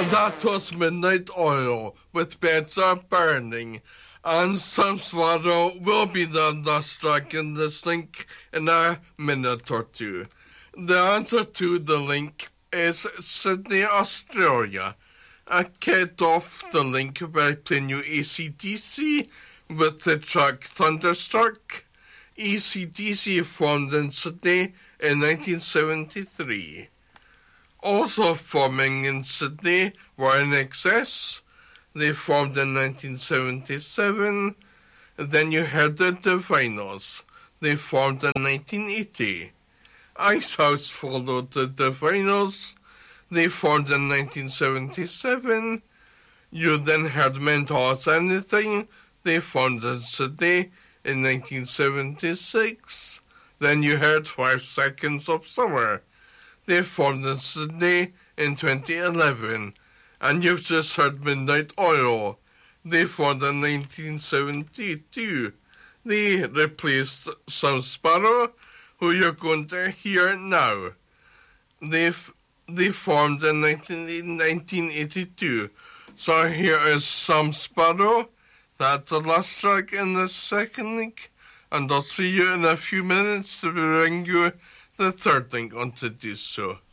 That was Midnight Oil with Beds Are Burning. And Sam Sparrow will be the last track in this link in a minute or two. The answer to the link is Sydney, Australia. I kicked off the link by playing you AC/DC with the track Thunderstruck. AC/DC formed in Sydney in 1973. Also forming in Sydney were INXS. They formed in 1977. Then you heard the Divinyls. They formed in 1980. Icehouse followed the Divinyls. They formed in 1977. You then heard Mental as Anything. They formed in Sydney in 1976. Then you heard 5 Seconds of Summer. They formed in Sydney in 2011. And you've just heard Midnight Oil. They formed in 1972. They replaced Sam Sparrow, who you're going to hear now. They formed in 1982. So here is Sam Sparrow. That's the last track in the second link. And I'll see you in a few minutes to bring you the third link on to do so.